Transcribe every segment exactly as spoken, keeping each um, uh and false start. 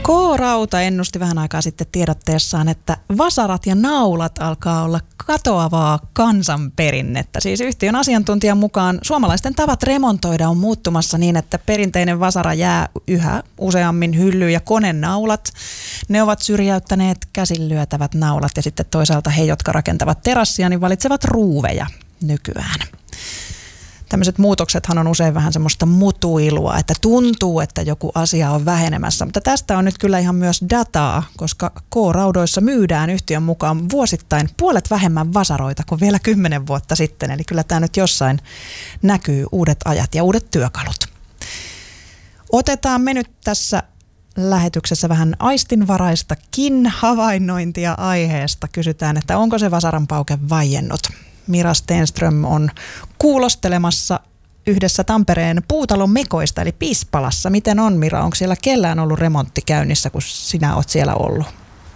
K-Rauta ennusti vähän aikaa sitten tiedotteessaan, että vasarat ja naulat alkaa olla katoavaa kansanperinnettä. Siis yhtiön asiantuntijan mukaan suomalaisten tavat remontoida on muuttumassa niin, että perinteinen vasara jää yhä useammin hyllyyn ja konenaulat. Ne ovat syrjäyttäneet käsin lyötävät naulat ja sitten toisaalta he, jotka rakentavat terassia, niin valitsevat ruuveja nykyään. Tämmöiset muutoksethan on usein vähän semmoista mutuilua, että tuntuu, että joku asia on vähenemässä. Mutta tästä on nyt kyllä ihan myös dataa, koska K-Raudoissa myydään yhtiön mukaan vuosittain puolet vähemmän vasaroita kuin vielä kymmenen vuotta sitten. Eli kyllä tämä nyt jossain näkyy uudet ajat ja uudet työkalut. Otetaan me nyt tässä lähetyksessä vähän aistinvaraistakin havainnointia aiheesta. Kysytään, että onko se vasaranpauke vaiennut? Mira Stenström on kuulostelemassa yhdessä Tampereen puutalon mekoista, eli Pispalassa. Miten on, Mira? Onko siellä kellään ollut remontti käynnissä, kun sinä olet siellä ollut?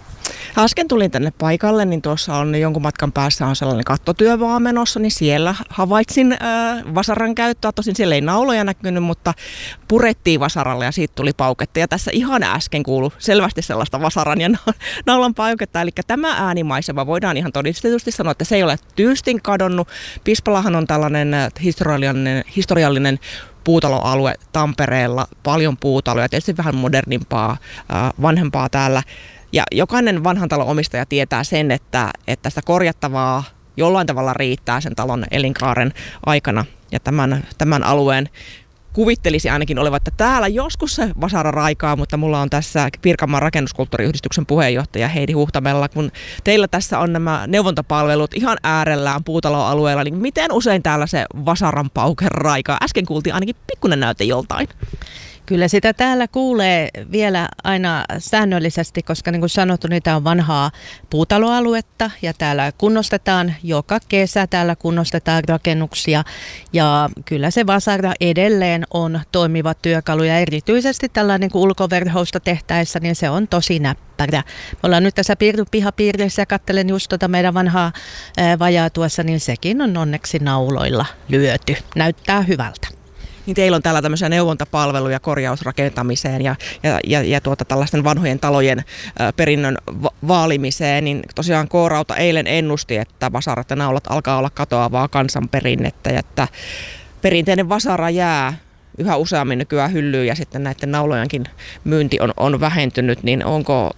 Äsken tulin tänne paikalle, niin tuossa on jonkun matkan päässä on sellainen kattotyömaa menossa, niin siellä havaitsin äh, vasaran käyttöä. Tosin siellä ei nauloja näkynyt, mutta purettiin vasaralle ja siitä tuli pauketta. Ja tässä ihan äsken kuului selvästi sellaista vasaran ja naulan pauketta. Eli tämä äänimaisema voidaan ihan todistetusti sanoa, että se ei ole tyystin kadonnut. Pispalahan on tällainen historiallinen, historiallinen puutaloalue Tampereella, paljon puutaloja, tietysti vähän modernimpaa, äh, vanhempaa täällä. Ja jokainen vanhan talon omistaja tietää sen, että, että sitä korjattavaa jollain tavalla riittää sen talon elinkaaren aikana. Ja tämän, tämän alueen kuvittelisi ainakin olevan, että täällä joskus se vasara raikaa, mutta mulla on tässä Pirkanmaan rakennuskulttuuriyhdistyksen puheenjohtaja Heidi Huhtamella. Kun teillä tässä on nämä neuvontapalvelut ihan äärellään puutaloalueella, niin miten usein täällä se vasaran pauke raikaa? Äsken kuultiin ainakin pikkuinen näyte joltain. Kyllä sitä täällä kuulee vielä aina säännöllisesti, koska niin kuin sanottu, niin tämä on vanhaa puutaloaluetta ja täällä kunnostetaan joka kesä, täällä kunnostetaan rakennuksia ja kyllä se vasara edelleen on toimiva työkalu ja erityisesti tällainen niin kuin ulkoverhousta tehtäessä, niin se on tosi näppärä. Me ollaan nyt tässä pihapiirissä ja katselen just tuota meidän vanhaa ää, vajaa tuossa, niin sekin on onneksi nauloilla lyöty. Näyttää hyvältä. Niin teillä on täällä tämmöisiä neuvontapalveluja korjausrakentamiseen ja, ja, ja, ja tuota, tällaisten vanhojen talojen ä, perinnön va- vaalimiseen, niin tosiaan K-Rauta eilen ennusti, että vasarat ja naulat alkaa olla katoavaa kansanperinnettä ja että perinteinen vasara jää yhä useammin nykyään hyllyyn ja sitten näiden naulojenkin myynti on, on vähentynyt, niin onko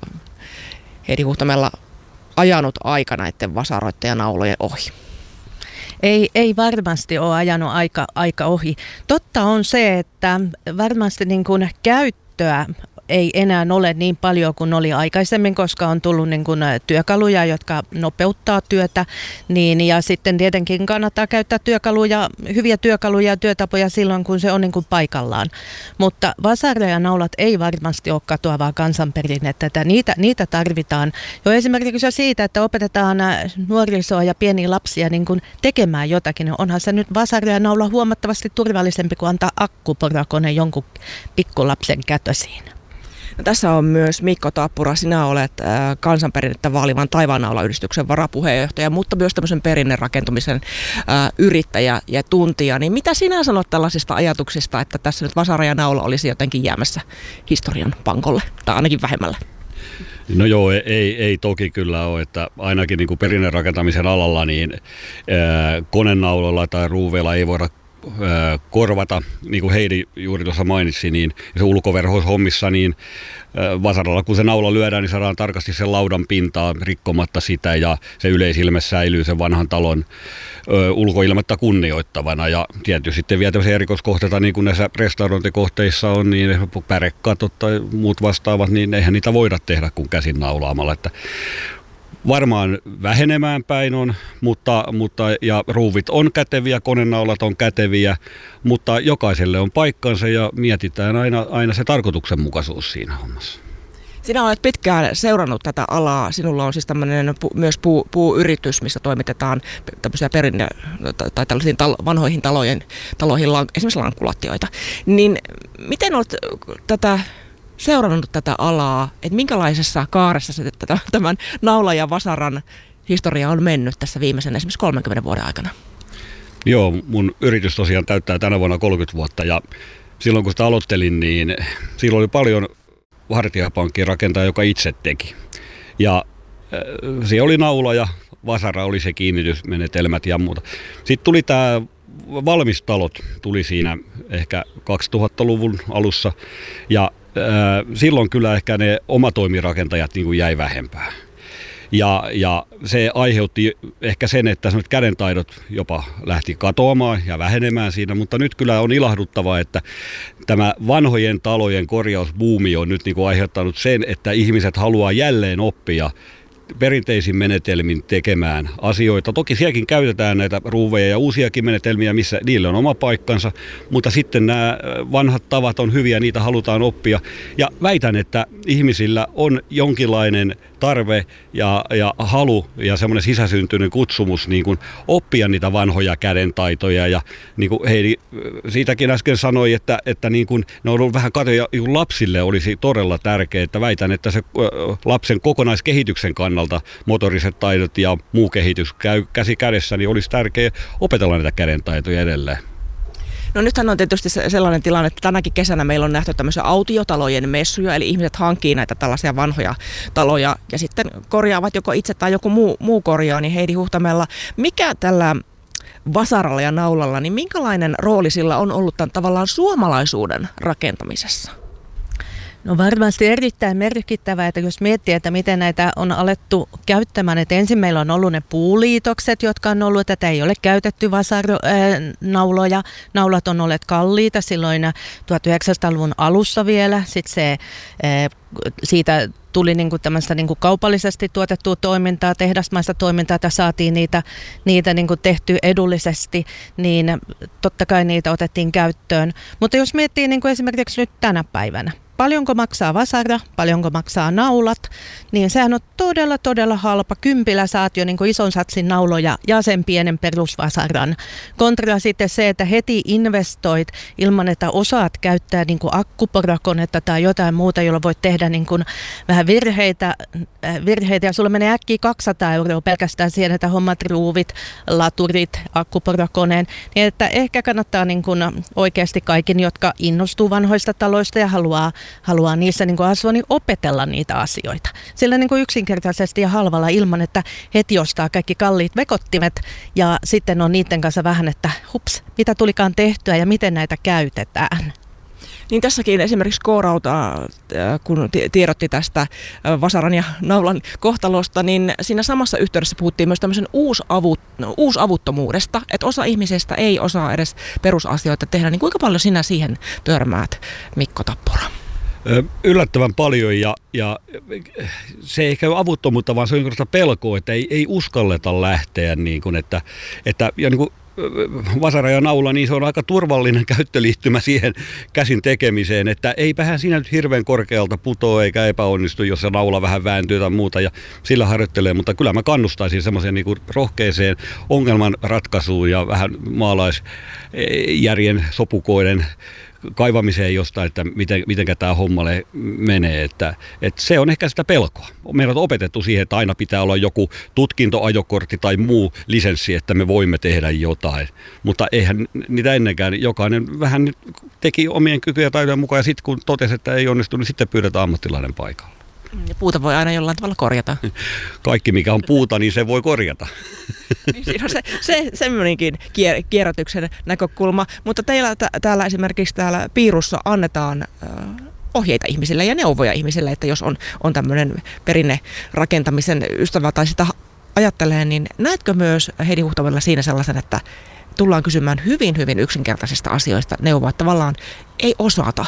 Heidi Huhtamella ajanut aika näiden vasaroiden ja naulojen ohi? Ei, ei varmasti ole ajanut aika, aika ohi. Totta on se, että varmasti niin kuin käyttöä ei enää ole niin paljon kuin oli aikaisemmin, koska on tullut niin kuin työkaluja, jotka nopeuttaa työtä. Niin, ja sitten tietenkin kannattaa käyttää työkaluja, hyviä työkaluja ja työtapoja silloin, kun se on niin kuin paikallaan. Mutta vasara ja naulat ei varmasti ole katoavaa kansanperinnettä. Että niitä, niitä tarvitaan jo esimerkiksi siitä, että opetetaan nuorisoa ja pieniä lapsia niin kuin tekemään jotakin. Onhan se nyt vasara ja naula huomattavasti turvallisempi kuin antaa akkuporakone jonkun pikkulapsen kätösiin. No, tässä on myös Mikko Tappura, sinä olet äh, kansanperinnettä vaalivan Taivaannaula-yhdistyksen varapuheenjohtaja, mutta myös tämmöisen perinnerakentumisen äh, yrittäjä ja tuntija. Niin mitä sinä sanot tällaisista ajatuksista, että tässä nyt vasara ja naula olisi jotenkin jäämässä historian pankolle, tai ainakin vähemmällä? No joo, ei, ei toki kyllä ole, että ainakin niin kuin perinnerakentamisen alalla niin ää, konenauloilla tai ruuveilla ei voida korvata, niin kuin Heidi juuri tuossa mainitsi, niin se ulkoverhoushommissa, niin vasaralla kun se naula lyödään, niin saadaan tarkasti sen laudan pintaa rikkomatta sitä ja se yleisilme säilyy sen vanhan talon ö, ulkoilmetta kunnioittavana ja tietysti sitten vielä tämmöisiä erikoiskohteita, niin kuin näissä restaurointikohteissa on, niin pärekatot tai muut vastaavat, niin eihän niitä voida tehdä kuin käsin naulaamalla, että varmaan vähenemään päin on, mutta, mutta ja ruuvit on käteviä, konenaulat on käteviä, mutta jokaiselle on paikkansa ja mietitään aina, aina se tarkoituksenmukaisuus siinä hommassa. Sinä olet pitkään seurannut tätä alaa. Sinulla on siis tämmöinen pu, myös puu, puuyritys, missä toimitetaan tämmöisiä perinne tai tällaisiin talo, vanhoihin talojen, taloihin esimerkiksi lankulattioita. Niin miten olet tätä seurannut tätä alaa, että minkälaisessa kaaressa se tämän naula ja vasaran historia on mennyt tässä viimeisen esimerkiksi kolmenkymmenen vuoden aikana? Joo, mun yritys tosiaan täyttää tänä vuonna kolmekymmentä vuotta ja silloin kun sitä aloittelin, niin silloin oli paljon hartiapankin rakentaja, joka itse teki. Ja äh, siellä oli naula ja vasara oli se kiinnitysmenetelmät ja muuta. Sitten tuli tämä valmistalot, tuli siinä ehkä kaksituhattaluvun alussa ja äh, silloin kyllä ehkä ne omatoimirakentajat niin kuin jäi vähempään. Ja, ja se aiheutti ehkä sen, että kädentaidot jopa lähti katoamaan ja vähenemään siinä, mutta nyt kyllä on ilahduttavaa, että tämä vanhojen talojen korjausbuumi on nyt niin kuin aiheuttanut sen, että ihmiset haluaa jälleen oppia perinteisin menetelmin tekemään asioita. Toki sielläkin käytetään näitä ruuveja ja uusiakin menetelmiä, missä niille on oma paikkansa, mutta sitten nämä vanhat tavat on hyviä, niitä halutaan oppia. Ja väitän, että ihmisillä on jonkinlainen tarve ja, ja halu ja semmoinen sisäsyntyinen kutsumus niin kuin oppia niitä vanhoja kädentaitoja. Ja niin kuin Heidi siitäkin äsken sanoi, että, että niin kuin ne on ollut vähän katoja, lapsille olisi todella tärkeää, että väitän, että se lapsen kokonaiskehityksen kannalta motoriset taidot ja muu kehitys käy käsi kädessä, niin olisi tärkeää opetella näitä kädentaitoja edelleen. No nythän on tietysti sellainen tilanne, että tänäkin kesänä meillä on nähty tämmöisiä autiotalojen messuja, eli ihmiset hankkii näitä tällaisia vanhoja taloja ja sitten korjaavat joko itse tai joku muu, muu korjaa, niin Heidi Huhtamäellä, mikä tällä vasaralla ja naulalla, niin minkälainen rooli sillä on ollut tämän tavallaan suomalaisuuden rakentamisessa? No varmasti erittäin merkittävää, että jos miettii, että miten näitä on alettu käyttämään, että ensin meillä on ollut ne puuliitokset, jotka on ollut, että ei ole käytetty vasarnauloja, naulat on olleet kalliita silloin tuhatyhdeksänsataaluvun alussa vielä, sitten se siitä tuli niinku tämmöistä niinku kaupallisesti tuotettua toimintaa, tehdasmaista toimintaa, että saatiin niitä, niitä niinku tehty edullisesti, niin totta kai niitä otettiin käyttöön. Mutta jos miettii niinku esimerkiksi nyt tänä päivänä, paljonko maksaa vasara, paljonko maksaa naulat, niin sehän on todella, todella halpa. Kympillä saat jo niin kuin ison satsin nauloja ja sen pienen perusvasaran. Kontra sitten se, että heti investoit ilman, että osaat käyttää niin kuin akkuporakonetta tai jotain muuta, jolla voit tehdä niin kuin vähän virheitä, virheitä. Ja sulla menee äkkiä kaksisataa euroa pelkästään siihen, että hommat ruuvit, laturit, akkuporakoneen. Niin että ehkä kannattaa niin kuin oikeasti kaikin, jotka innostuu vanhoista taloista ja haluaa haluaa niissä niin kuin asua, niin opetella niitä asioita. Sillä niin kuin yksinkertaisesti ja halvalla ilman, että heti ostaa kaikki kalliit vekottimet ja sitten on niiden kanssa vähän, että hups, mitä tulikaan tehtyä ja miten näitä käytetään. Niin tässäkin esimerkiksi K-Rauta, kun tiedotti tästä vasaran ja naulan kohtalosta, niin siinä samassa yhteydessä puhuttiin myös tämmöisen uusavut, uusavuttomuudesta, että osa ihmisistä ei osaa edes perusasioita tehdä. Niin kuinka paljon sinä siihen törmäät, Mikko Tappura? Yllättävän paljon ja, ja se ei ole avuttomuutta, vaan se on jonkinlaista pelkoa, että ei, ei uskalleta lähteä. Niin kuin, että, että, ja niin kuin vasara ja naula, niin se on aika turvallinen käyttöliittymä siihen käsin tekemiseen, että eipähän siinä nyt hirveän korkealta putoa eikä epäonnistu, jos se naula vähän vääntyy tai muuta ja sillä harjoittelee, mutta kyllä mä kannustaisin semmoiseen niin kuin rohkeeseen ongelman ratkaisuun ja vähän maalaisjärjen sopukoiden kaivamiseen jostain, että miten, mitenkä tämä hommalle menee. Että, että se on ehkä sitä pelkoa. Meillä on opetettu siihen, että aina pitää olla joku tutkinto, ajokortti tai muu lisenssi, että me voimme tehdä jotain. Mutta eihän niitä ennenkään. Jokainen vähän teki omien kykyjä taitojen mukaan ja sitten kun totesi, että ei onnistu, niin sitten pyydetään ammattilainen paikalle. Ja puuta voi aina jollain tavalla korjata. Kaikki mikä on puuta, niin se voi korjata. Niin siinä on se, se semmoinenkin kier, kierrätyksen näkökulma. Mutta teillä t- täällä esimerkiksi täällä Piirussa annetaan äh, ohjeita ihmisille ja neuvoja ihmisille, että jos on, on tämmöinen perinnerakentamisen ystävä tai sitä ajattelee, niin näetkö myös Heidi Huhtamäellä siinä sellaisen, että tullaan kysymään hyvin, hyvin yksinkertaisista asioista neuvoa, että tavallaan ei osata?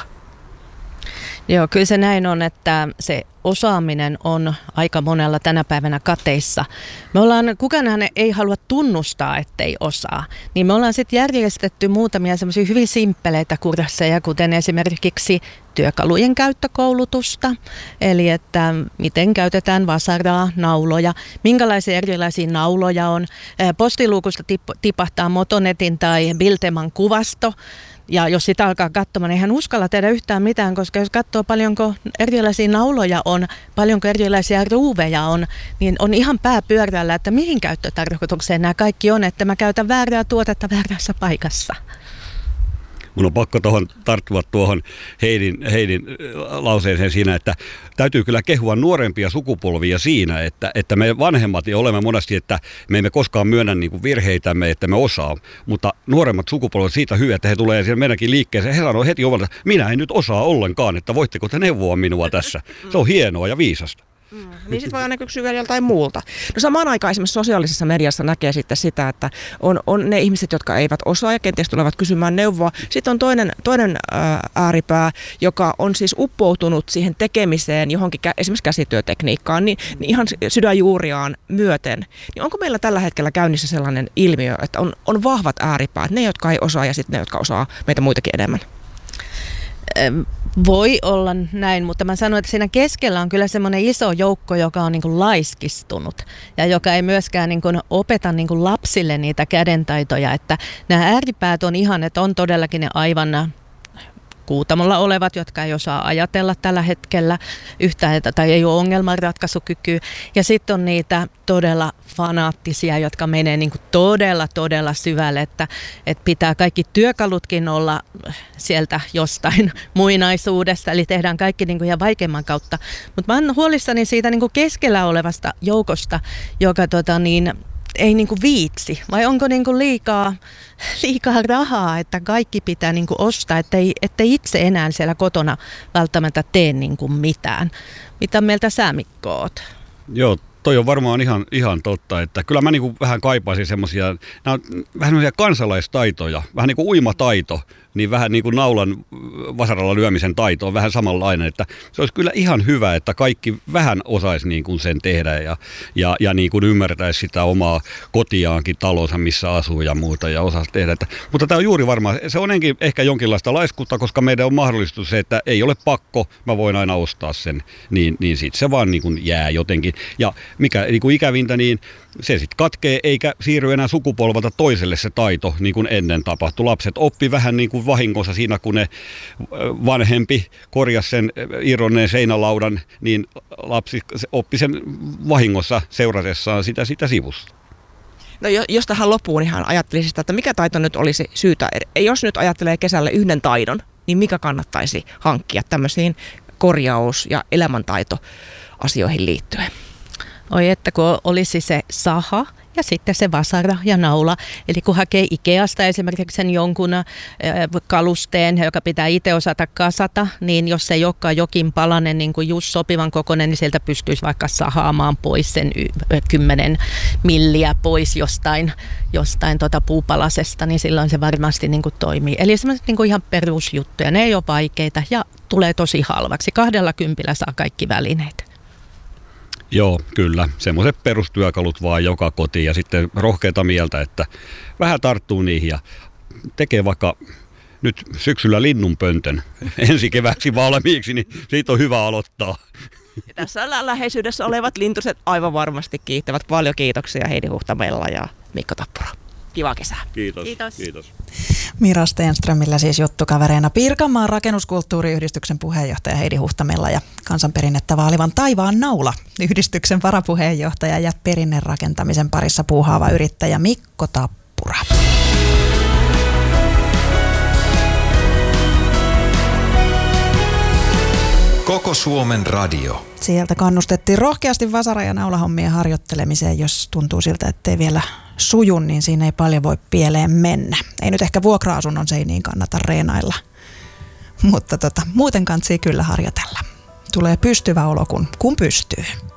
Joo, kyllä se näin on, että se osaaminen on aika monella tänä päivänä kateissa. Me ollaan, kukaan ei halua tunnustaa, ettei osaa. Niin me ollaan sitten järjestetty muutamia semmoisia hyvin simppeleitä kursseja, kuten esimerkiksi työkalujen käyttökoulutusta. Eli että miten käytetään vasaraa, nauloja, minkälaisia erilaisia nauloja on. Postiluukusta tip- tipahtaa Motonetin tai Bilteman kuvasto. Ja jos sitä alkaa katsomaan, niin eihän uskalla tehdä yhtään mitään, koska jos katsoo paljonko erilaisia nauloja on, paljonko erilaisia ruuveja on, niin on ihan pääpyörällä, että mihin käyttötarkoitukseen nämä kaikki on, että mä käytän väärää tuotetta väärässä paikassa. mun on pakko tuohon tarttua tuohon Heidin, Heidin lauseeseen siinä, että täytyy kyllä kehua nuorempia sukupolvia siinä, että, että me vanhemmat ja olemme monesti, että me emme koskaan myönnä niin kuin virheitämme, että me osaa, mutta nuoremmat sukupolvet siitä hyviä, että he tulee siellä meidänkin liikkeeseen, he sanoo heti ovalta, minä en nyt osaa ollenkaan, että voitteko te neuvoa minua tässä. Se on hienoa ja viisasta. Mm, niin sitten voi aina kysyä joltain muulta. No samaan aikaan esimerkiksi sosiaalisessa mediassa näkee sitten sitä, että on, on ne ihmiset, jotka eivät osaa ja kenties tulevat kysymään neuvoa. Sitten on toinen, toinen ää, ääripää, joka on siis uppoutunut siihen tekemiseen johonkin kä- esimerkiksi käsityötekniikkaan, niin, niin ihan sydänjuuriaan myöten. Niin onko meillä tällä hetkellä käynnissä sellainen ilmiö, että on, on vahvat ääripäät, ne jotka ei osaa ja sitten ne, jotka osaa meitä muitakin enemmän? Voi olla näin, mutta mä sanoin, että siinä keskellä on kyllä semmoinen iso joukko, joka on niin kuin laiskistunut ja joka ei myöskään niin kuin opeta niin kuin lapsille niitä kädentaitoja. Että nämä ääripäät on ihan, että on todellakin ne aivan kuutamolla olevat, jotka ei osaa ajatella tällä hetkellä yhtään tai ei ole ongelmanratkaisukykyä. Ja sitten on niitä todella fanaattisia, jotka menee niin kuin todella, todella syvälle, että, että pitää kaikki työkalutkin olla sieltä jostain muinaisuudesta, eli tehdään kaikki niin kuin ihan vaikeimman kautta. Mutta mä oon huolissani siitä niin kuin keskellä olevasta joukosta, joka tota niin, ei niinku viitsi, vai onko niinku liikaa, liikaa rahaa, että kaikki pitää niinku ostaa, ettei, ettei itse enää siellä kotona välttämättä tee niinku mitään. Mitä mieltä sä, Mikko, oot? Joo, toi on varmaan ihan, ihan totta, että kyllä mä niinku vähän kaipaisin semmoisia, nämä on vähän semmoisia kansalaistaitoja, vähän niin kuin uimataito, niin vähän niin kuin naulan vasaralla lyömisen taito on vähän samanlainen, että se olisi kyllä ihan hyvä, että kaikki vähän osaisi niin kuin sen tehdä ja, ja, ja niin kuin ymmärtäisi sitä omaa kotiaankin, talonsa, missä asuu ja muuta ja osaisi tehdä. Että, mutta tämä on juuri varmaan, se on enkin, ehkä jonkinlaista laiskuutta, koska meidän on mahdollistus se, että ei ole pakko, mä voin aina ostaa sen, niin, niin sitten se vaan niin kuin jää jotenkin. Ja mikä niin kuin ikävintä, niin se sitten katkee eikä siirry enää sukupolvalta toiselle se taito, niin kuin ennen tapahtui. Lapset oppi vähän niin kuin vahingossa siinä, kun ne vanhempi korjasi sen irronneen seinälaudan, niin lapsi oppi sen vahingossa seuratessaan sitä, sitä sivusta. No jos tähän loppuun ihan ajattelisin sitä, että mikä taito nyt olisi syytä, jos nyt ajattelee kesälle yhden taidon, niin mikä kannattaisi hankkia tämmöisiin korjaus- ja elämäntaitoasioihin liittyen? Oi, että kun olisi se saha ja sitten se vasara ja naula. Eli kun hakee Ikeasta esimerkiksi sen jonkun äh, kalusteen, joka pitää itse osata kasata, niin jos ei olekaan jokin palanen niin kuin just sopivan kokoinen, niin sieltä pystyisi vaikka sahaamaan pois sen kymmenen milliä pois jostain, jostain tota puupalasesta, niin silloin se varmasti niin kuin toimii. Eli semmoiset niin kuin ihan perusjuttuja, ne ei ole vaikeita ja tulee tosi halvaksi. Kahdella kympillä saa kaikki välineet. Joo, kyllä. Semmoiset perustyökalut vaan joka kotiin ja sitten rohkeita mieltä, että vähän tarttuu niihin ja tekee vaikka nyt syksyllä linnunpöntön ensi kevääksi valmiiksi, niin siitä on hyvä aloittaa. Ja tässä läheisyydessä olevat lintuset aivan varmasti kiittävät. Paljon kiitoksia Heidi Huhtamella ja Mikko Tappura. Kivaa kesää. Kiitos. Kiitos. Kiitos. Mira Stenströmillä siis juttukavereina Pirkanmaan rakennuskulttuuriyhdistyksen puheenjohtaja Heidi Huhtamella ja kansanperinnettä vaalivan Taivaan naula yhdistyksen varapuheenjohtaja ja perinnerakentamisen parissa puuhaava yrittäjä Mikko Tappura. Koko Suomen radio. Sieltä kannustettiin rohkeasti vasara- ja naulahommien harjoittelemiseen, jos tuntuu siltä, ettei vielä suju, niin siinä ei paljon voi pieleen mennä. Ei nyt ehkä vuokra-asunnon seiniin kannata reenailla, mutta tota, muuten kantsii kyllä harjoitella. Tulee pystyvä olo, kun, kun pystyy.